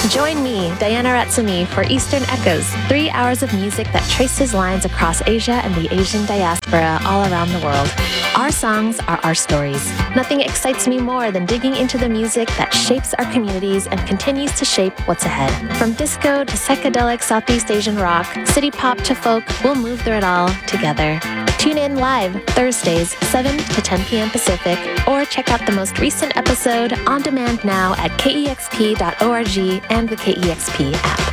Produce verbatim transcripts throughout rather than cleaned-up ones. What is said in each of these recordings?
Join me, Diana Ratsumi, for Eastern Echoes, three hours of music that traces lines across Asia and the Asian diaspora all around the world. Our songs are our stories. Nothing excites me more than digging into the music that shapes our communities and continues to shape what's ahead. From disco to psychedelic Southeast Asian rock, city pop to folk, we'll move through it all together. Tune in live Thursdays, seven to ten p.m. Pacific, or check out the most recent episode on demand now at K E X P dot org and the K E X P app.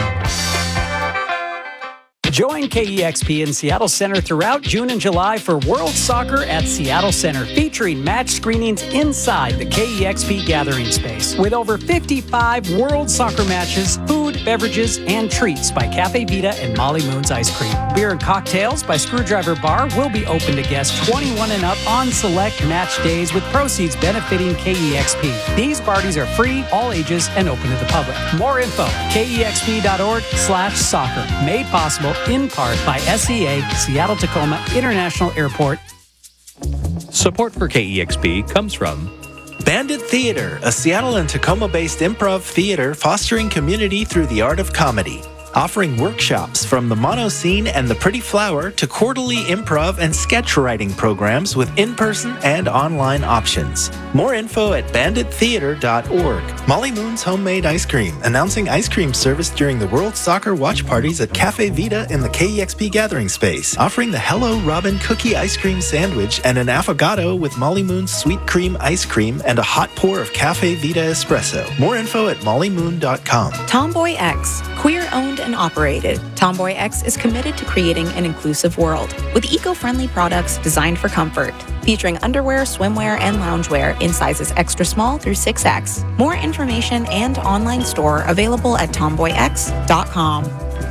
Join K E X P in Seattle Center throughout June and July for World Soccer at Seattle Center, featuring match screenings inside the K E X P gathering space. With over fifty-five World Soccer matches, food, beverages, and treats by Cafe Vita and Molly Moon's Ice Cream. Beer and cocktails by Screwdriver Bar will be open to guests twenty-one and up on select match days, with proceeds benefiting K E X P. These parties are free, all ages, and open to the public. More info, K E X P dot org slash soccer. Made possible in part by S E A, Seattle Tacoma International Airport. Support for K E X P comes from Bandit Theater, a Seattle and Tacoma-based improv theater fostering community through the art of comedy. Offering workshops from the Mono Scene and the Pretty Flower to quarterly improv and sketch writing programs with in-person and online options. More info at bandit theater dot org. Molly Moon's Homemade Ice Cream, announcing ice cream service during the World Soccer watch parties at Cafe Vita in the K E X P gathering space. Offering the Hello Robin cookie ice cream sandwich and an affogato with Molly Moon's sweet cream ice cream and a hot pour of Cafe Vita espresso. More info at molly moon dot com. Tomboy X, queer-owned and operated. Tomboy X is committed to creating an inclusive world with eco-friendly products designed for comfort, featuring underwear, swimwear, and loungewear in sizes extra small through six X. More information and online store available at tomboy x dot com.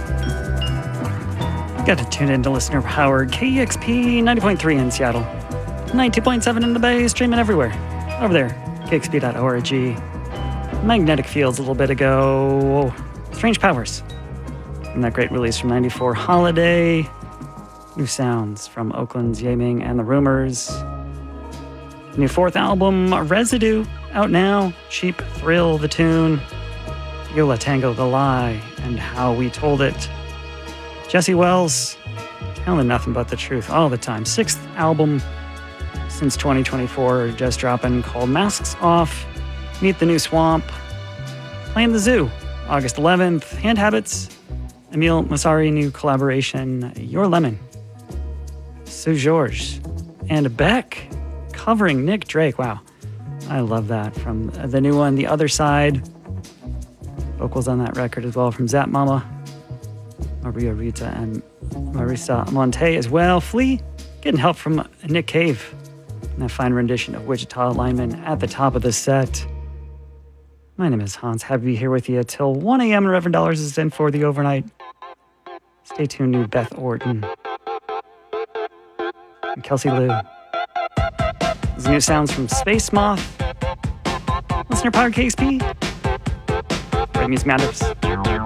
Got to tune in to listener powered K E X P ninety point three in Seattle, ninety point seven in the Bay, streaming everywhere. Over there, K X P dot org. Magnetic Fields a little bit ago. Strange Powers. And that great release from ninety-four, Holiday. New sounds from Oakland's Yaming and the Rumors. New fourth album, Residue, out now. Cheap Thrill, the tune. Yola Tango, the lie, and how we told it. Jesse Wells, telling nothing but the truth all the time. Sixth album since twenty twenty-four, just dropping, called Masks Off. Meet the New Swamp. Playing the Zoo, August eleventh. Hand Habits. Emile Masari, new collaboration, Your Lemon. Sue George. And Beck, covering Nick Drake. Wow, I love that. From the new one, The Other Side. Vocals on that record as well from Zap Mama, Maria Rita, and Marisa Monte as well. Flea, getting help from Nick Cave. And a fine rendition of Wichita Lineman at the top of the set. My name is Hans. Happy to be here with you till one a.m. Reverend Dollars is in for the overnight. Stay tuned to Beth Orton and Kelsey Lou. These new sounds from Space Moth. Listener Powered K X P. Great Music Matters.